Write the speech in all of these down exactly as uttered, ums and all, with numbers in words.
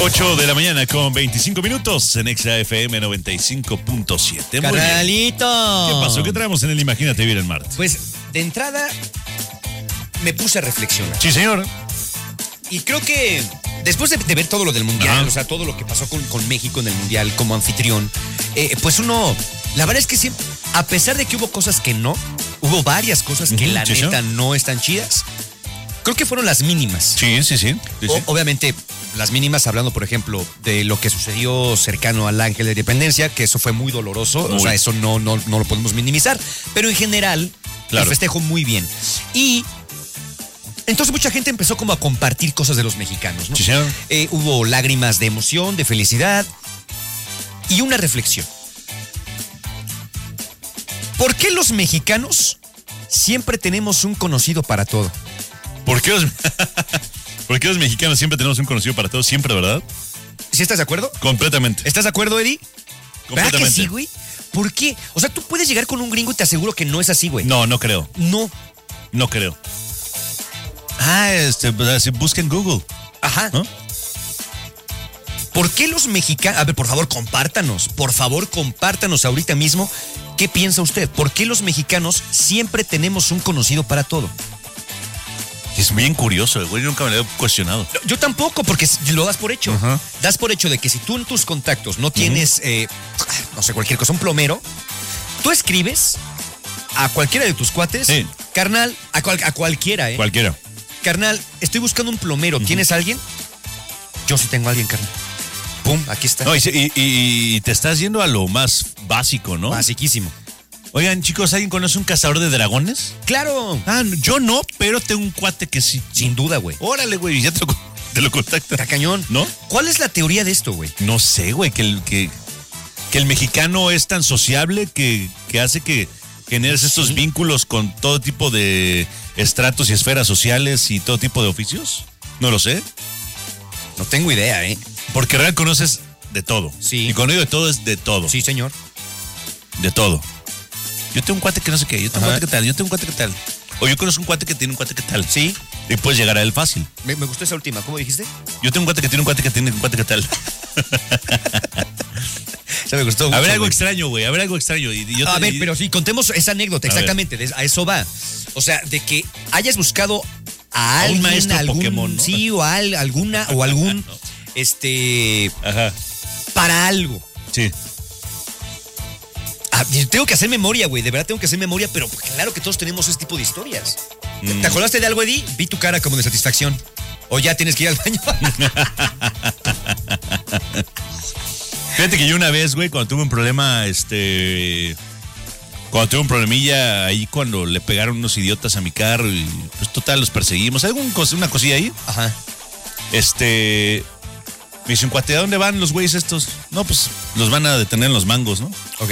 ocho de la mañana con veinticinco minutos en Exa F M noventa y cinco punto siete. Carnalito. ¿Qué pasó? ¿Qué traemos en el Imagínate Vivir en Marte? Pues, de entrada, me puse a reflexionar. Sí, señor. Y creo que después de, de ver todo lo del Mundial, Ajá. o sea, todo lo que pasó con, con México en el Mundial como anfitrión, eh, pues uno, la verdad es que siempre, a pesar de que hubo cosas que no, hubo varias cosas que Ujú, la sí, neta sí. no están chidas, creo que fueron las mínimas. Sí, sí, sí. sí, O- sí. obviamente, las mínimas hablando, por ejemplo, de lo que sucedió cercano al Ángel de Independencia, que eso fue muy doloroso, Muy. o sea, eso no, no, no lo podemos minimizar, pero en general, Claro. el festejo muy bien. Y entonces mucha gente empezó como a compartir cosas de los mexicanos, ¿no? Sí, señor. Eh, hubo lágrimas de emoción, de felicidad y una reflexión. ¿Por qué los mexicanos siempre tenemos un conocido para todo? ¿Por qué los, ¿Por qué los mexicanos siempre tenemos un conocido para todos? Siempre, ¿verdad? ¿Sí estás de acuerdo? Completamente. ¿Estás de acuerdo, Eddie? ¿Verdad que Completamente. sí, güey? ¿Por qué? O sea, tú puedes llegar con un gringo y te aseguro que no es así, güey. No, no creo. No. No creo. Ah, este, pues, busca en Google. Ajá. ¿No? ¿Por qué los mexicanos... A ver, por favor, compártanos. Por favor, compártanos ahorita mismo. ¿Qué piensa usted? ¿Por qué los mexicanos siempre tenemos un conocido para todo? Es bien curioso, güey. Nunca me lo he cuestionado. No, yo tampoco, porque lo das por hecho. Ajá. Das por hecho de que si tú en tus contactos no tienes, eh, no sé, cualquier cosa, un plomero, tú escribes a cualquiera de tus cuates, Sí. carnal, a, cual- a cualquiera, ¿eh? Cualquiera. Carnal, estoy buscando un plomero. ¿Tienes alguien? Yo sí tengo a alguien, carnal. Pum, aquí está. No, y, y- y- y te estás yendo a lo más básico, ¿no? Basiquísimo. Oigan, chicos, ¿alguien conoce un cazador de dragones? Claro. Ah, no, yo no, pero tengo un cuate que sí. Sin duda, güey. Órale, güey, ya te lo, te lo contacta. Está cañón. ¿No? ¿Cuál es la teoría de esto, güey? No sé, güey, que el, que, que el mexicano es tan sociable que, que hace que generes estos Sí. vínculos con todo tipo de estratos y esferas sociales y todo tipo de oficios. No lo sé. No tengo idea, ¿eh? Porque realmente conoces de todo. Sí. Y cuando digo de todo es de todo. Sí, señor. De todo. Yo tengo un cuate que no sé qué, yo tengo un Ajá. cuate que tal, yo tengo un cuate que tal. O yo conozco un cuate que tiene un cuate que tal. Sí. Y puedes llegar a él fácil. Me, me gustó esa última. ¿Cómo dijiste? Yo tengo un cuate que tiene un cuate que tiene un cuate que tal. Ya me gustó A mucho, ver algo güey. extraño, güey, a ver algo extraño. Y, y yo A te- ver, y- pero sí, contemos esa anécdota, A ver. exactamente, de- a eso va. O sea, de que hayas buscado a A un alguien, maestro algún, Pokémon, ¿no? sí, o a al- alguna, o algún, este, Ajá, para algo. sí. Ah, yo tengo que hacer memoria, güey, de verdad tengo que hacer memoria, pero claro que todos tenemos ese tipo de historias. ¿Te- Mm. ¿Te acordaste de algo, Eddie? Vi tu cara como de satisfacción. O ya tienes que ir al baño. Fíjate que yo una vez, güey, cuando tuve un problema, este... Cuando tuve un problemilla ahí cuando le pegaron unos idiotas a mi carro y pues total los perseguimos. ¿Algún cos- una cosilla ahí? Ajá. Este... Me dice un cuate, ¿a dónde van los güeyes estos? No, pues los van a detener en los mangos, ¿no? Ok.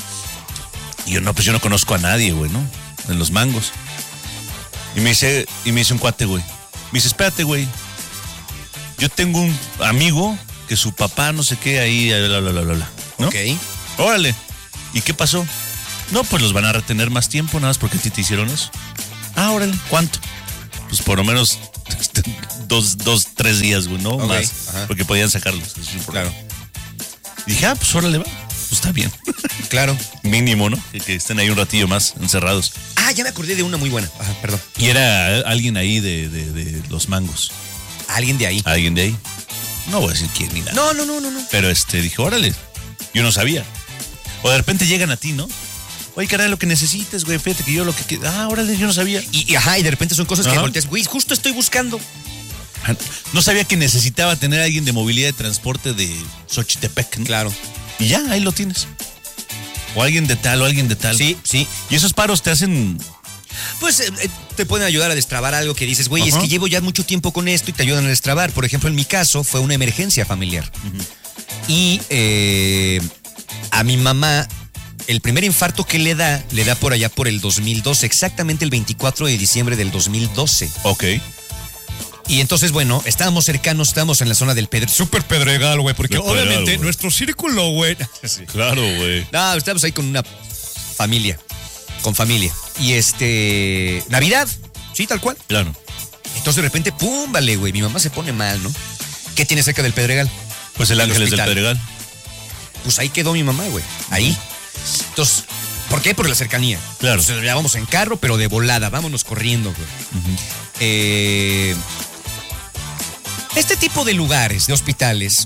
Y yo, no, pues yo no conozco a nadie, güey, ¿no? En los mangos. Y me dice, y me dice un cuate, güey. Me dice, espérate, güey. Yo tengo un amigo que su papá no sé qué ahí, bla, bla, bla, bla, bla, ¿no? Ok. Órale. ¿Y qué pasó? No, pues los van a retener más tiempo, nada más porque a ti te hicieron eso. Ah, órale. ¿Cuánto? Pues por lo menos dos, dos, tres días, güey, ¿no? Ok, Más. ajá. Porque podían sacarlos. Eso es un problema. Claro. Y dije, ah, pues órale, va. Pues está bien. Claro. Mínimo, ¿no? Que, que estén ahí un ratillo más encerrados. Ah, ya me acordé de una muy buena. Ajá, perdón. Y era alguien ahí de, de, de los mangos. Alguien de ahí. Alguien de ahí. No voy a decir quién ni nada. No, no, no, no, no. Pero este, dije, órale. Yo no sabía. O de repente llegan a ti, ¿no? Oye, carnal, lo que necesites, güey. Fíjate que yo lo que... que- Ah, órale, yo no sabía. Y, y, ajá, y de repente son cosas que Ajá. volteas, güey, justo estoy buscando. No sabía que necesitaba tener a alguien de movilidad de transporte de Xochitepec, ¿no? Claro. Y ya, ahí lo tienes. O alguien de tal, o alguien de tal. Sí, sí. Y esos paros te hacen... Pues eh, eh, te pueden ayudar a destrabar algo que dices, güey, es Ajá. que llevo ya mucho tiempo con esto y te ayudan a destrabar. Por ejemplo, en mi caso fue una emergencia familiar. Y eh, a mi mamá, el primer infarto que le da, le da por allá por el dos mil doce, exactamente el veinticuatro de diciembre del dos mil doce. Ok. Y entonces, bueno, estábamos cercanos, estábamos en la zona del Pedregal, súper Pedregal, güey, porque De Pedregal, obviamente güey. nuestro círculo, güey. Sí. Claro, güey. No, estábamos ahí con una familia, con familia. Y este, Navidad, sí, tal cual. Claro. Entonces de repente, pum, vale, güey, mi mamá se pone mal, ¿no? ¿Qué tiene cerca del Pedregal? Pues el, El Ángeles del hospital. Pedregal. Pues ahí quedó mi mamá, güey. Ahí. Entonces, ¿por qué? Por la cercanía. Claro. Entonces, ya vamos en carro, pero de volada. Vámonos corriendo, güey. Uh-huh. Eh, este tipo de lugares, de hospitales,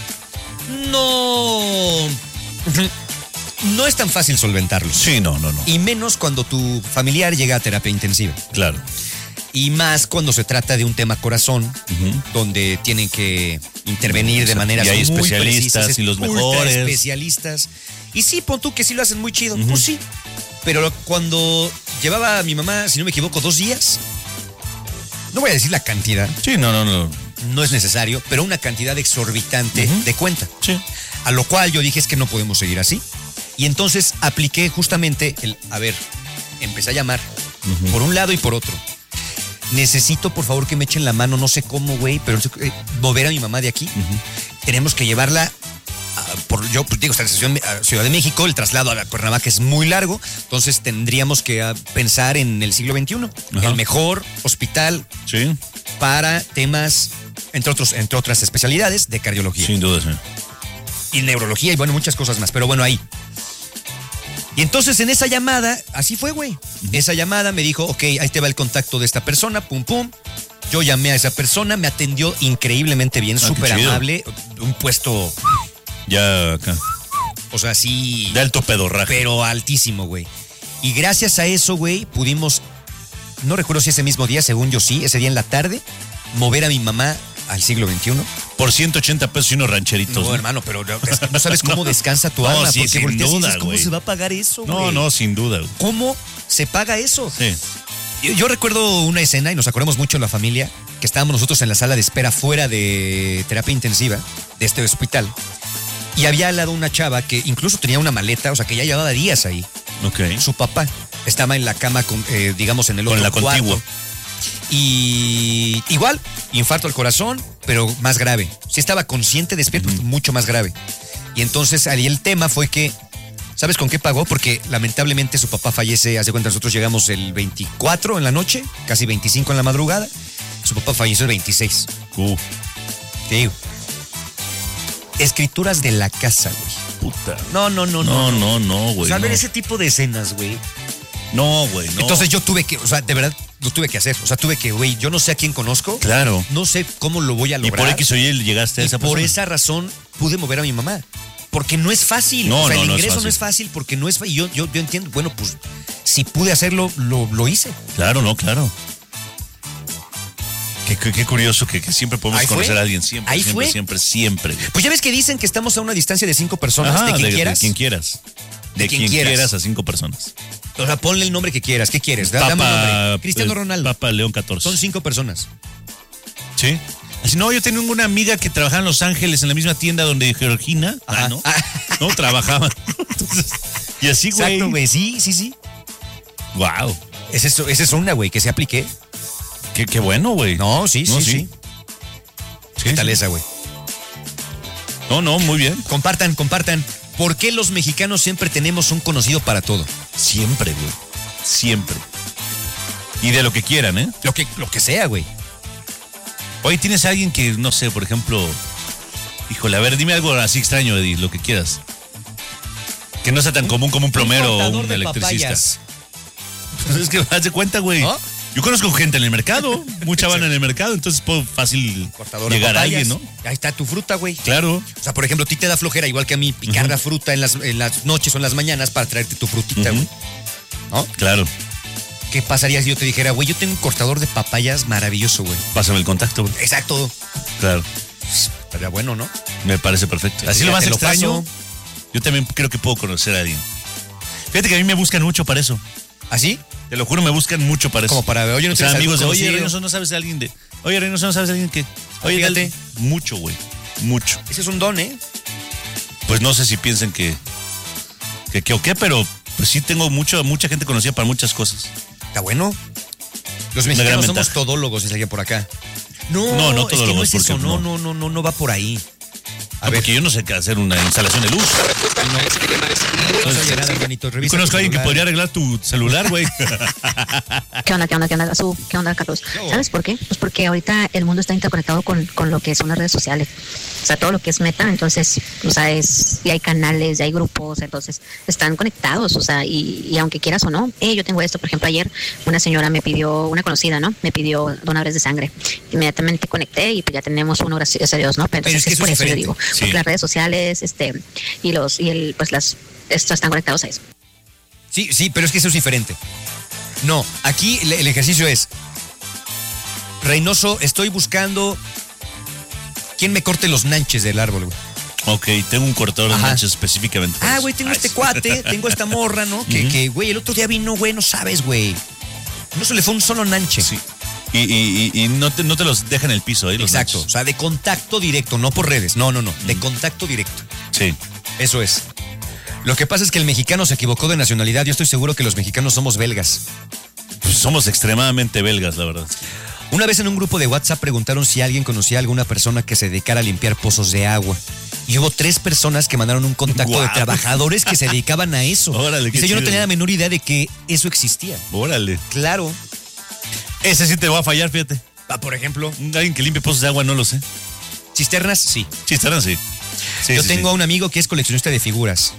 no... no es tan fácil solventarlos. Sí, no, no, no. Y menos cuando tu familiar llega a terapia intensiva. Claro. Y más cuando se trata de un tema corazón, Uh-huh. donde tienen que intervenir de maneras Y hay muy especialistas precisas, y los ultra mejores. especialistas. Y sí, pon tú que sí lo hacen muy chido. Uh-huh. Pues sí. Pero cuando llevaba a mi mamá, si no me equivoco, dos días, no voy a decir la cantidad, Sí, no, no, no. no es necesario, pero una cantidad exorbitante Uh-huh. de cuenta. Sí. A lo cual yo dije, es que no podemos seguir así. Y entonces apliqué justamente el, a ver, empecé a llamar Uh-huh. por un lado y por otro. Necesito, por favor, que me echen la mano, no sé cómo, güey, pero eh, mover a mi mamá de aquí. Uh-huh. Tenemos que llevarla, a, por, yo pues, digo, está en Ciudad, a Ciudad de México, el traslado a la Cuernavaca es muy largo, entonces tendríamos que a, pensar en el siglo veintiuno. Ajá. El mejor hospital Sí, para temas, entre, otros, entre otras especialidades, de cardiología. sin duda, sí. Y neurología y bueno, muchas cosas más, pero bueno, ahí. Y entonces en esa llamada, así fue, güey. Esa llamada me dijo, ok, ahí te va el contacto de esta persona, pum, pum. Yo llamé a esa persona, me atendió increíblemente bien, Ah, qué súper chido. amable. Un puesto, Ya acá. o sea, sí, De alto pedorraje. pero altísimo, güey. Y gracias a eso, güey, pudimos, no recuerdo si ese mismo día, según yo sí, ese día en la tarde, mover a mi mamá al siglo veintiuno. Por ciento ochenta pesos y unos rancheritos. No, ¿no? hermano, pero no, es que no sabes cómo descansa tu No, alma. sí, porque sin volteas y duda, dices, ¿cómo güey. se va a pagar eso, No, güey? no, sin duda. güey. ¿Cómo se paga eso? Sí. Yo, yo recuerdo una escena, y nos acordamos mucho la familia, que estábamos nosotros en la sala de espera fuera de terapia intensiva de este hospital. Y había al lado una chava que incluso tenía una maleta, o sea, que ya llevaba días ahí. Ok. Su papá estaba en la cama, con, eh, digamos, en el Con otro la cuarto. contigua. Y igual, infarto al corazón, pero más grave. Sí estaba consciente, despierto, Ujú. mucho más grave. Y entonces ahí el tema fue que, ¿sabes con qué pagó? Porque lamentablemente su papá fallece, hace cuenta, nosotros llegamos el veinticuatro en la noche, casi veinticinco en la madrugada. Su papá falleció el veintiséis. Uh, Te digo. Escrituras de la casa, güey. puta. No, no, no, No, no, no, O güey. sea, a ver no. ese tipo de escenas, güey. No, güey, no. Entonces yo tuve que, o sea, de verdad, lo tuve que hacer. O sea, tuve que, güey, yo no sé a quién conozco. Claro. No sé cómo lo voy a Y lograr. por X o Y llegaste a Y esa por persona. esa razón pude mover a mi mamá. Porque no es fácil. No, o sea, no, el no es ingreso no fácil. es fácil porque no es fácil. Y yo, yo, yo entiendo, bueno, pues si pude hacerlo, lo, lo hice. Claro, no, claro. Qué, qué- qué curioso que, que siempre podemos Ahí fue. conocer a alguien. Siempre, Ahí siempre, fue. siempre, siempre. güey. Pues ya ves que dicen que estamos a una distancia de cinco personas, Ajá, de quien de, quieras. de quien quieras. De, De quien quien quieras. quieras. a cinco personas. O sea, ponle el nombre que quieras. ¿Qué quieres? Da- Dame un nombre. Cristiano eh, Ronaldo. Papa León catorce. Son cinco personas. Sí. Así, no, yo tenía una amiga que trabajaba en Los Ángeles en la misma tienda donde Georgina. Ajá. Ah, ¿no? Ah. No, trabajaba. Entonces, y así, güey. Exacto, güey. Sí, sí, sí. Wow. Esa es, esa es una, güey, que se aplique. Qué, qué bueno, güey. No, sí, No, sí, sí. sí. Sí, ¿Qué tal sí. esa, güey? No, no, muy bien. Compartan, compartan. ¿Por qué los mexicanos siempre tenemos un conocido para todo? Siempre, güey. Siempre. Y de lo que quieran, ¿eh? Lo que, lo que sea, güey. Oye, ¿tienes a alguien que, no sé, por ejemplo... Híjole, a ver, dime algo así extraño, Eddie, lo que quieras. Que no sea tan común como un plomero o cortador un de electricista. papayas. Pues es que haz de cuenta, güey. ¿No? Yo conozco gente en el mercado, mucha van en el mercado, entonces puedo fácil Cortador de llegar a papayas. alguien, ¿no? Ahí está tu fruta, güey. Claro. O sea, por ejemplo, a ti te da flojera, igual que a mí, picar Ujú. la fruta en las, en las noches o en las mañanas para traerte tu frutita, Ujú. güey. ¿No? Claro. ¿Qué pasaría si yo te dijera, güey, yo tengo un cortador de papayas maravilloso, güey? Pásame el contacto, güey. Exacto. Claro. Estaría bueno, ¿no? Me parece perfecto. Así Ya lo más te lo extraño, paso. yo también creo que puedo conocer a alguien. Fíjate que a mí me buscan mucho para eso. ¿Así? Te lo juro, me buscan mucho para eso. Como para, oye, no O sea, tienes amigos de, algún oye, conocido. Reynoso, no sabes de alguien de... Oye, Reynoso, no sabes de alguien que... Oye, Fíjate. dale. Mucho, güey. Mucho. Ese es un don, ¿eh? Pues no sé si piensen que... Que, que o qué, pero pues sí tengo mucho, mucha gente conocida para muchas cosas. Está bueno. Los Una gran mexicanos somos ventaja. todólogos, dice alguien por acá. No, No, no es que no todólogos, es eso, porque no, no. no, no, no, no va por ahí. A no, ver. Porque yo no sé qué hacer una instalación de luz. No, es que no sé nada, hermanito. Yo conozco a alguien que podría arreglar tu celular, güey. ¿Qué onda, qué onda, qué onda? Azul, ¿qué onda, Carlos? ¿Sabes por qué? Pues porque ahorita el mundo está interconectado con, con lo que son las redes sociales. O sea, todo lo que es Meta, entonces, o sea, es, y hay canales, y hay grupos, entonces están conectados, o sea, y, y aunque quieras o no, eh, yo tengo esto, por ejemplo, ayer una señora me pidió, una conocida, ¿no? Me pidió donadores de sangre. Inmediatamente conecté y pues ya tenemos uno, gracias a Dios, ¿no? Pero entonces, Pero es, que es por eso yo digo, sí. Porque las redes sociales, este, y los, y el, pues las, estos están conectados a eso. Sí, sí, pero es que eso es diferente. No, aquí el, el ejercicio es, Reynoso, estoy buscando quién me corte los nanches del árbol, güey. Ok, tengo un cortador de nanches específicamente. Ah, güey, tengo Ay, este sí. cuate, tengo esta morra, ¿no? Que, uh-huh. que, güey, el otro día vino, güey, no sabes, güey. No se le fue un solo nanche. Sí. Y, y, y, y no, te, no te los deja en el piso, ¿eh? Los Exacto, nanches. O sea, de contacto directo, no por redes. No, no, no, uh-huh. de contacto directo. Sí. Eso es. Lo que pasa es que el mexicano se equivocó de nacionalidad. Yo estoy seguro que los mexicanos somos belgas. Pues somos extremadamente belgas, la verdad. Una vez en un grupo de WhatsApp preguntaron si alguien conocía a alguna persona que se dedicara a limpiar pozos de agua. Y hubo tres personas que mandaron un contacto wow. de trabajadores que se dedicaban a eso. Órale, Dice, yo no tenía la menor idea de que eso existía. Órale. Claro. Ese sí te va a fallar, fíjate. Ah, por ejemplo. Alguien que limpie pozos de agua, no lo sé. ¿Cisternas? Sí. Cisternas, sí. sí yo sí, tengo sí. a un amigo que es coleccionista de figuras.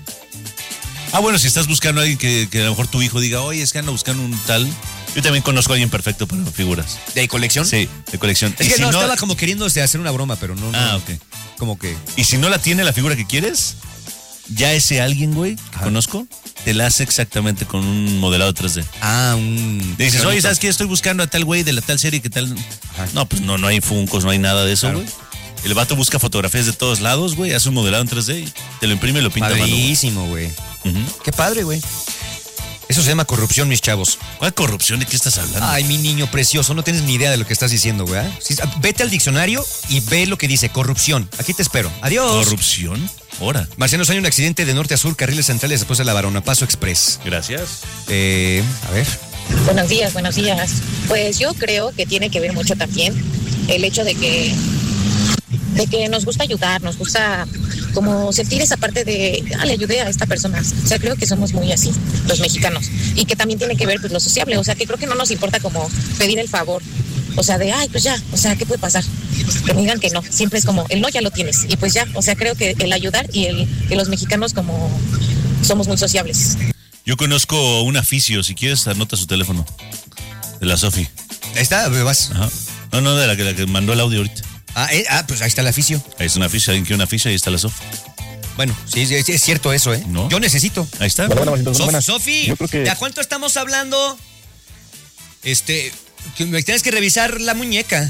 Ah, bueno, si estás buscando a alguien que, que a lo mejor tu hijo diga, oye, es que ando buscando un tal... Yo también conozco a alguien perfecto para figuras. ¿De colección? Sí, de colección. Es que si no, no, estaba como queriendo hacer una broma, pero no, no. Ah, ok. Como que... Y si no la tiene la figura que quieres, ya ese alguien, güey, que Ajá. conozco, te la hace exactamente con un modelado tres D. Ah, un... Le dices, oye, ¿sabes qué? Estoy buscando a tal güey de la tal serie que tal... Ajá. No, pues no, no hay funcos, no hay nada de eso, güey. Claro. El vato busca fotografías de todos lados, güey, hace un modelado en tres D y te lo imprime y lo pinta a mano. Padrísimo, güey. Uh-huh. Qué padre, güey. Eso se llama corrupción, mis chavos. ¿Cuál corrupción? ¿De qué estás hablando? Ay, mi niño precioso, no tienes ni idea de lo que estás diciendo, güey. Sí, vete al diccionario y ve lo que dice, corrupción. Aquí te espero. Adiós. ¿Corrupción? Ahora. Marciano, hay un accidente de norte a sur, carriles centrales después de la Barona Paso Express. Gracias. Eh, a ver. Buenos días, buenos días. Pues yo creo que tiene que ver mucho también el hecho de que de que nos gusta ayudar, nos gusta como sentir esa parte de, ah, le ayudé a esta persona. O sea, creo que somos muy así, los mexicanos. Y que también tiene que ver, pues, lo sociable. O sea, que creo que no nos importa como pedir el favor. O sea, de, ay, pues ya, o sea, ¿qué puede pasar? Que me digan que no. Siempre es como, el no ya lo tienes. Y pues ya, o sea, creo que el ayudar y el que los mexicanos como somos muy sociables. Yo conozco un aficio, si quieres, anota su teléfono. De la Sofi. Ahí está, vas. Ajá. No, no, de la que, la que mandó el audio ahorita. Ah, eh, ah, pues ahí está el aficio. Ahí está una ficha, alguien quiere una ficha, ahí está la Sofi. Bueno, sí, es, es cierto eso, ¿eh? ¿No? Yo necesito. Ahí está. Bueno, bueno, Sof, buenas. Sofi, que... ¿de a cuánto estamos hablando? Este, que me tienes que revisar la muñeca.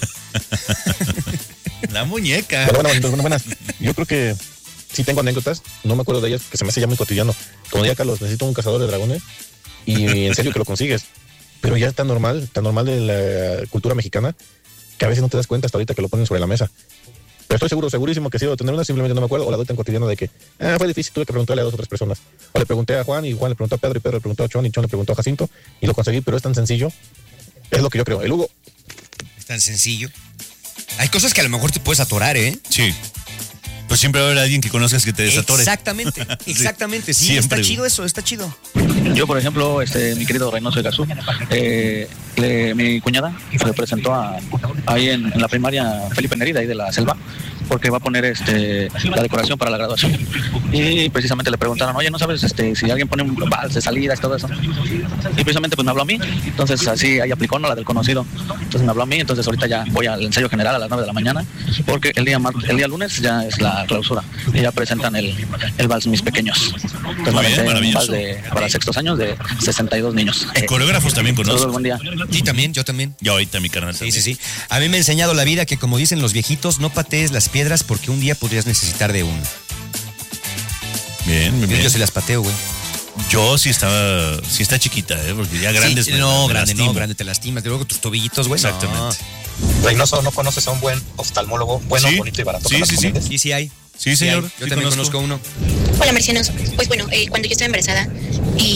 La muñeca. Bueno, bueno, bueno, buenas. Yo creo que sí tengo anécdotas, no me acuerdo de ellas, que se me hace ya muy cotidiano. Como decía Carlos, necesito un cazador de dragones y en serio que lo consigues. Pero ya es tan normal, tan normal de la cultura mexicana, que a veces no te das cuenta hasta ahorita que lo ponen sobre la mesa. Pero estoy seguro, segurísimo que sí debo tener una, simplemente no me acuerdo, o la doy tan cotidiano de que, ah, fue difícil, tuve que preguntarle a dos o tres personas. O le pregunté a Juan, y Juan le preguntó a Pedro, y Pedro le preguntó a Chon, y Chon le preguntó a Jacinto, y lo conseguí, pero es tan sencillo. Es lo que yo creo. El Hugo. Es tan sencillo. Hay cosas que a lo mejor te puedes atorar, ¿eh? Sí. Pues siempre va a haber alguien que conozcas que te desatore. Exactamente, exactamente. Sí, siempre. Está chido eso, está chido. Yo, por ejemplo, este, mi querido Reynoso Garzú, eh, le, mi cuñada se presentó a, ahí en, en la primaria Felipe Neri, de ahí de la Selva, porque va a poner este, la decoración para la graduación. Y precisamente le preguntaron, oye, ¿no sabes este, si alguien pone un vals de salidas y todo eso? Y precisamente pues me habló a mí, entonces así ahí aplicó, ¿no? La del conocido. Entonces me habló a mí, entonces ahorita ya voy al ensayo general a las nueve de la mañana, porque el día, mar- el día lunes ya es la clausura y ya presentan el, el vals Mis Pequeños. Entonces Muy bien, me un vals maravilloso. de, para sextos años de sesenta y dos niños. Y coreógrafos también conozco. Todos, buen día. Sí, también, yo también. Ya ahorita mi carnal Sí, también. sí, sí. A mí me ha enseñado la vida que, como dicen los viejitos, no patees las piedras porque un día podrías necesitar de uno. Bien, muy bien. Yo sí las pateo, güey. Yo sí estaba, sí está chiquita, ¿eh? Porque ya grandes Sí, me- no, me grande, lastimo. no, grande te lastimas. De luego tus tobillitos, güey. Exactamente. Reynoso, ¿no conoces a un buen oftalmólogo? Bueno, Sí, bonito y barato. sí, ¿me sí, sí. recomiendas? Sí, sí hay. Sí, señor. hay. Yo sí también conozco. conozco uno. Hola, Marcianos. Pues bueno, eh, cuando yo estaba embarazada y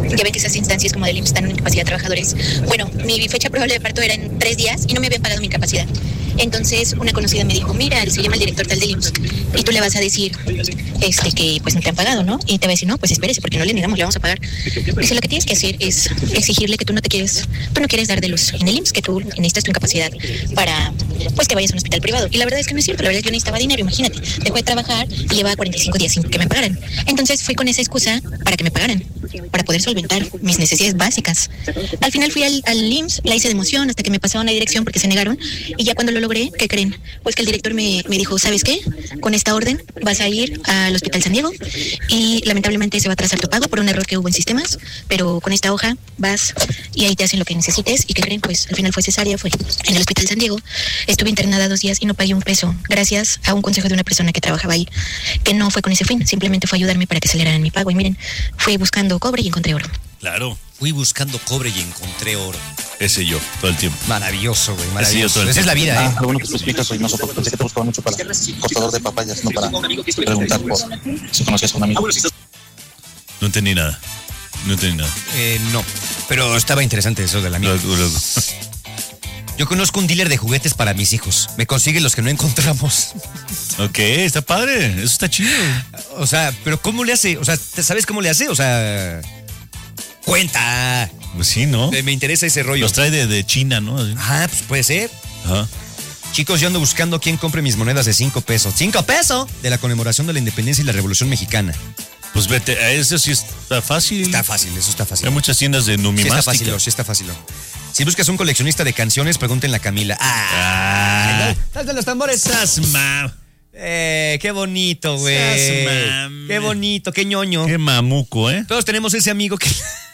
Ya ven que esas instancias como del I M S S están en incapacidad de trabajadores. Bueno, mi fecha probable de parto era en tres días y no me habían pagado mi incapacidad. Entonces una conocida me dijo, mira, se llama el director tal del I M S S y tú le vas a decir este que pues no te han pagado, ¿no? Y te va a decir, no, pues espérese, porque no le negamos, le vamos a pagar. Dice, lo que tienes que hacer es exigirle que tú no te quieres, tú no quieres dar de luz en el I M S S, que tú necesitas tu incapacidad para pues que vayas a un hospital privado. Y la verdad es que no es cierto, la verdad es que yo necesitaba dinero, imagínate. Dejó de trabajar y llevaba cuarenta y cinco días sin que me pagaran. Entonces fui con esa excusa para que me pagaran, para poder solventar mis necesidades básicas. Al final fui al, al I M S S, la hice de emoción hasta que me pasaron la dirección porque se negaron. Y ya cuando lo logré, ¿qué creen? Pues que el director me, me dijo, ¿sabes qué? Con esta orden vas a ir al Hospital San Diego y lamentablemente se va a atrasar tu pago por un error que hubo en sistemas, pero con esta hoja vas y ahí te hacen lo que necesites. ¿Y qué creen? Pues al final fue cesárea, fue en el Hospital San Diego. Estuve internada dos días y no pagué un peso, gracias a un consejo de una persona que trabajaba ahí, que no fue con ese fin, simplemente fue ayudarme para que aceleraran mi pago. Y miren, fui buscando cobre y encontré oro. Claro. Fui buscando cobre y encontré oro. Ese yo, todo el tiempo. Maravilloso, güey, Ese yo maravilloso. todo el Esa es la vida, Ah, ¿eh? lo bueno que especificas, Reynoso, porque pensé que te buscaba mucho para cortador de papayas, no para preguntar por si conocías a un amigo. No entendí nada. No entendí nada. Eh, no, pero estaba interesante eso de la mía. Luego, luego. Yo conozco un dealer de juguetes para mis hijos. Me consigue los que no encontramos. Ok, está padre. Eso está chido. O sea, pero ¿cómo le hace? O sea, ¿sabes cómo le hace? O sea, cuenta. Pues sí, ¿no? Me interesa ese rollo. Los trae de, de China, ¿no? Así. Ah, pues puede ser. Ajá. Chicos, yo ando buscando quién compre mis monedas de cinco pesos. ¡Cinco pesos! De la conmemoración de la independencia y la Revolución Mexicana. Pues vete, a eso sí está fácil. Está fácil, eso está fácil. Hay muchas tiendas de Sí está numismática. fácil, sí está fácil. Si buscas un coleccionista de canciones, pregúntenle a Camila. ¡Ah! Ah. de los tambores! Sas, ma. Eh, qué bonito, güey. Seas mame. Qué bonito, qué ñoño. Qué mamuco, ¿eh? Todos tenemos ese amigo que...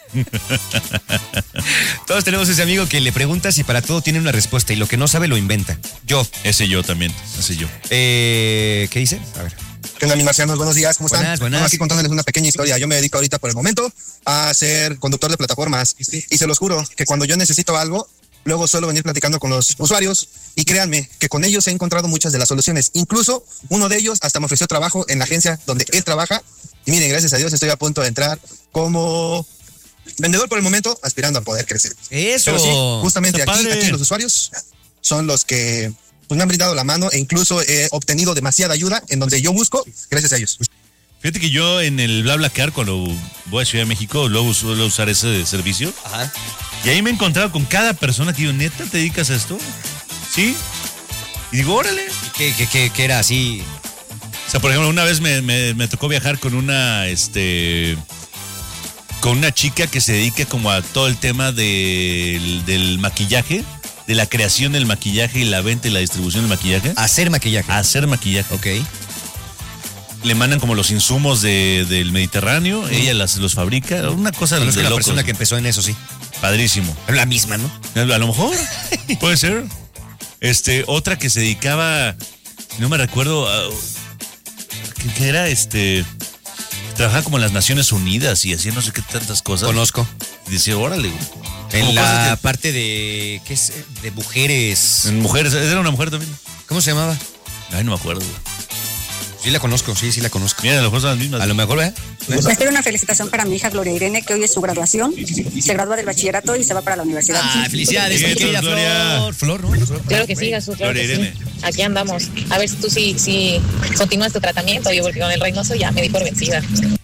Todos tenemos ese amigo que le preguntas y para todo tiene una respuesta y lo que no sabe lo inventa. Yo. Ese yo también, ese yo. Eh, ¿Qué dice? A ver. ¿Qué onda, mis marcianos? Buenos días, ¿cómo están? Buenas, buenas. Bueno, aquí contándoles una pequeña historia. Yo me dedico ahorita por el momento a ser conductor de plataformas y se los juro que cuando yo necesito algo, luego suelo venir platicando con los usuarios y créanme que con ellos he encontrado muchas de las soluciones. Incluso uno de ellos hasta me ofreció trabajo en la agencia donde él trabaja y miren, gracias a Dios estoy a punto de entrar como vendedor por el momento, aspirando a poder crecer. Eso. Pero sí, justamente Está aquí, padre. aquí los usuarios son los que pues, me han brindado la mano e incluso he obtenido demasiada ayuda en donde yo busco gracias a ellos. Fíjate que yo en el BlaBlaCar, cuando voy a Ciudad de México, luego suelo usar ese servicio. Ajá. Y ahí me he encontrado con cada persona que digo, ¿neta te dedicas a esto? ¿Sí? Y digo, órale. ¿Qué, qué, qué, qué era así? O sea, por ejemplo, una vez me, me, me tocó viajar con una, este, con una chica que se dedica como a todo el tema del, del maquillaje, de la creación del maquillaje y la venta y la distribución del maquillaje. Hacer maquillaje. A hacer maquillaje. Ok. Le mandan como los insumos de, del Mediterráneo, ella las, los fabrica, una cosa Conozco de una locos. persona que empezó en eso, sí. Padrísimo. La misma, ¿no? A lo mejor, puede ser. Este, otra que se dedicaba, no me recuerdo, a- que, que era este, trabajaba como en las Naciones Unidas y hacía no sé qué tantas cosas. Conozco. Y decía, órale, güey. En Como la cosas parte de... ¿Qué es? De mujeres. que- en mujeres, era una mujer también. ¿Cómo se llamaba? Ay, no me acuerdo, güey. Sí la conozco, sí, sí la conozco. Mira, a lo mejor son las mismas. A lo mejor, ¿eh? Les pido una felicitación para mi hija Gloria Irene, que hoy es su graduación. Se gradúa del bachillerato y se va para la universidad. Ah, felicidades, mi Bien, querida Gloria. Flor. Flor, ¿no? Flor. Claro que sí, Jesús, claro Gloria que sí. Irene. Aquí andamos. A ver si tú sí, sí continúas tu tratamiento, yo porque con el Reynoso ya me di por vencida.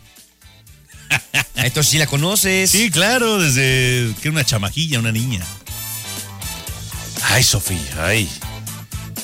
Ah, entonces sí la conoces. Sí, claro, desde que era una chamajilla, una niña. Ay, Sofía, ay.